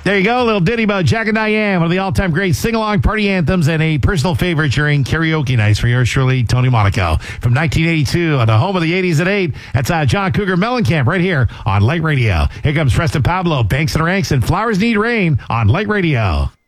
There you go, a little ditty about Jack and Diane, one of the all-time great sing-along party anthems and a personal favorite during karaoke nights for yours truly, Tony Monaco. From 1982 on the home of the 80s at 8, that's John Cougar Mellencamp right here on Light Radio. Here comes Preston Pablo, Banks and Ranks, and Flowers Need Rain on Light Radio.